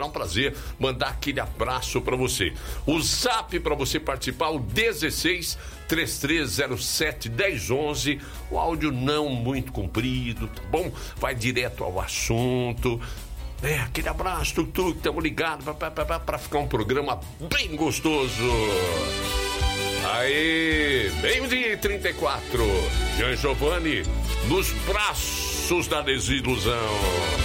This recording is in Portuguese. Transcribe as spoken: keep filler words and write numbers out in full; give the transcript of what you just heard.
será um prazer mandar aquele abraço para você. O zap para você participar, o dezesseis, trinta e três zero sete, dez onze. O áudio não muito comprido, tá bom? Vai direto ao assunto. É, aquele abraço, Tuk-Tuk, estamos ligados para ficar um programa bem gostoso. Aí, meio-dia e trinta e quatro. Jean Giovanni, nos braços da desilusão.